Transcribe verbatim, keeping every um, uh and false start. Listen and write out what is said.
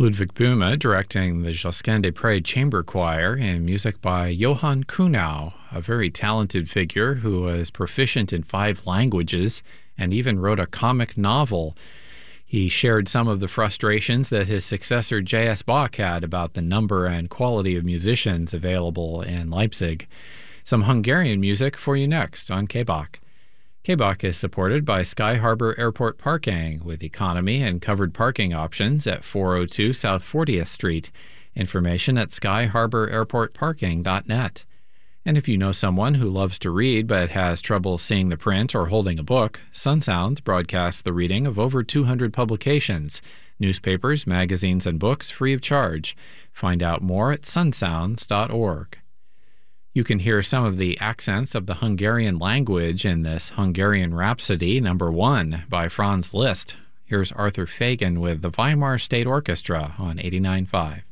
Ludwig Böhme directing the Josquin des Prés Chamber Choir, and music by Johann Kuhnau, a very talented figure who was proficient in five languages and even wrote a comic novel. He shared some of the frustrations that his successor J S Bach had about the number and quality of musicians available in Leipzig. Some Hungarian music for you next on K-Bach. K-Bach is supported by Sky Harbor Airport Parking with economy and covered parking options at four oh two South fortieth Street. Information at sky harbor airport parking dot net. And if you know someone who loves to read but has trouble seeing the print or holding a book, SunSounds broadcasts the reading of over two hundred publications, newspapers, magazines, and books free of charge. Find out more at sunsounds dot org. You can hear some of the accents of the Hungarian language in this Hungarian Rhapsody number one by Franz Liszt. Here's Arthur Fagan with the Weimar State Orchestra on eighty-nine point five.